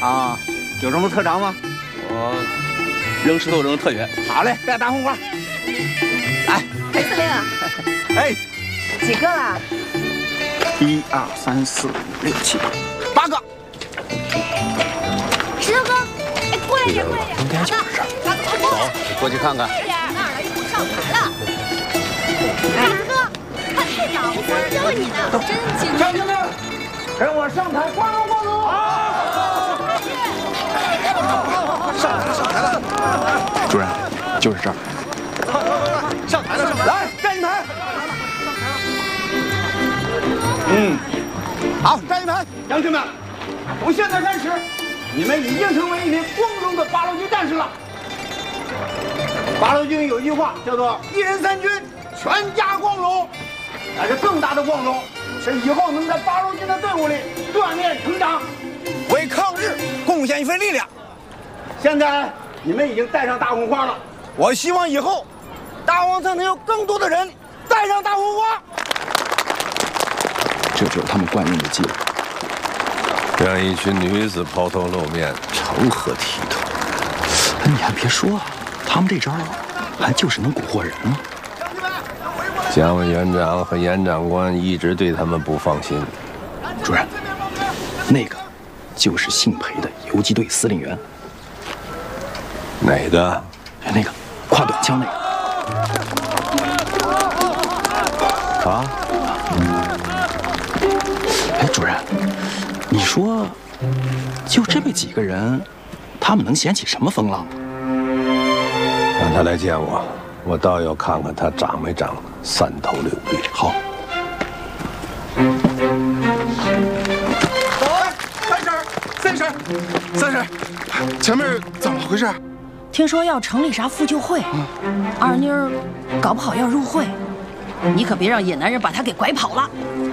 啊，有什么特长吗？ 我扔石头扔得特远。 好嘞，带大红花。来， 裴司令， 哎， 几个了 ？1、2、3、4、5、6、7、8个。 石头哥，哎，过来一点，过来一点。 应该就是这儿。 走，过去看看。 那儿来一步上台了。大哥，看太长，我才教你呢，真精将军们，跟我上台光荣光荣！ 上台了！主任，就是这儿。 上台了！来，站一排。好，站一排。将军们，从现在开始，你们已经成为一名光荣的八路军战士了。八路军有一句话叫做“一人三军，全家光荣”，但是更大的光荣是以后能在八路军的队伍里锻炼成长，为抗日贡献一份力量。现在你们已经带上大红花了，我希望以后大王村能有更多的人带上大红花。 这就是他们惯用的伎俩， 让一群女子抛头露面，成何体统？ 你还别说，他们这招还就是能蛊惑人啊！ 蒋委员长和严长官一直对他们不放心。 主任，那个就是姓裴的游击队司令员。 哪个？ 那个挎短枪那个。 啊？ 哎，主任，你说，就这么几个人，他们能掀起什么风浪？ 让他来见我，我倒要看看他长没长三头六臂。 好。 保安，三婶，前面怎么回事？ 听说要成立啥妇救会，二妮儿搞不好要入会，你可别让野男人把她给拐跑了。